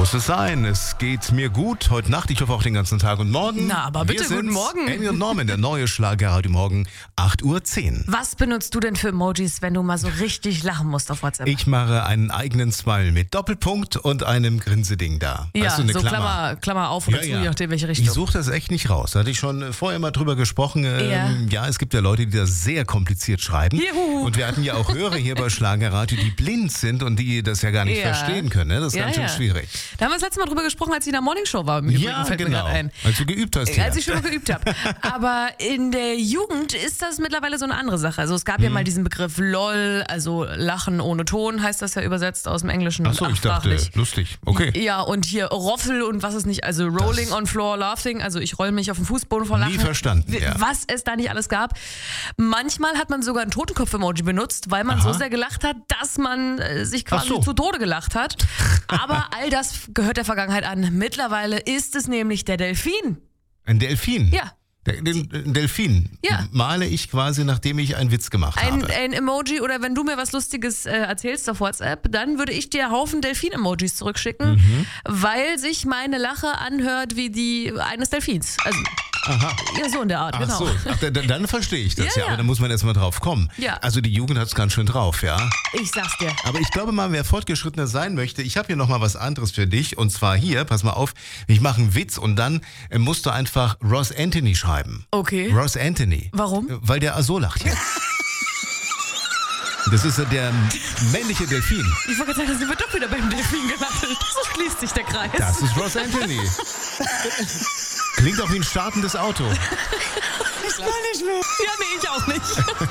Muss es sein. Es geht mir gut heute Nacht. Ich hoffe auch den ganzen Tag und morgen. Na, aber bitte, guten Morgen. Amy und Norman, der neue Schlager heute Morgen, 8:10 Uhr. Was benutzt du denn für Emojis, wenn du mal so richtig lachen musst auf WhatsApp? Ich mache einen eigenen Smile mit Doppelpunkt und einem Grinseding da. Ja, weißt du, eine so Klammer auf oder zu, je nachdem welche Richtung. Ich suche das echt nicht raus. Da hatte ich schon vorher mal drüber gesprochen. Ja. Es gibt ja Leute, die das sehr kompliziert schreiben. Juhu. Und wir hatten ja auch Hörer hier bei Schlagerradio, die blind sind und die das ja gar nicht verstehen können. Ne? Das ist ganz schön schwierig. Da haben wir das letzte Mal drüber gesprochen, als ich in der Morningshow war. Im Übrigen fällt mir gerade ein. Als du geübt hast. Als ich schon mal geübt habe. Aber in der Jugend ist das mittlerweile so eine andere Sache. Also es gab ja mal diesen Begriff LOL, also Lachen ohne Ton, heißt das ja übersetzt aus dem Englischen. Achso, ich dachte, lustig. Okay. Ja, und hier Roffel und was es nicht, also Rolling on Floor Laughing, also ich roll mich auf den Fußboden vor Lachen. Nie verstanden, ja. Was es da nicht alles gab. Manchmal hat man sogar ein Totenkopf-Emoji benutzt, weil man so sehr gelacht hat, dass man sich quasi zu Tode gelacht hat. Aber all das gehört der Vergangenheit an. Mittlerweile ist es nämlich der Delfin. Ein Delfin? Ja. Den Delfin male ich quasi, nachdem ich einen Witz gemacht habe. Ein Emoji, oder wenn du mir was Lustiges erzählst auf WhatsApp, dann würde ich dir Haufen Delfin-Emojis zurückschicken, weil sich meine Lache anhört wie die eines Delfins. Also, ja, so in der Art, genau. Ach so, dann verstehe ich das, Ja. aber da muss man erstmal drauf kommen. Ja. Also die Jugend hat es ganz schön drauf, ja. Ich sag's dir. Aber ich glaube mal, wer fortgeschrittener sein möchte, ich habe hier nochmal was anderes für dich. Und zwar hier, pass mal auf, ich mache einen Witz und dann musst du einfach Ross Anthony schreiben. Okay. Ross Anthony. Warum? Weil der so lacht hier. Das ist der männliche Delfin. Ich wollte gerade sagen, das wird doch wieder beim Delfin gelandet. So schließt sich der Kreis. Das ist Ross Anthony. Klingt auch wie ein startendes Auto. Ich kann nicht mehr. Ja, nee, ich auch nicht.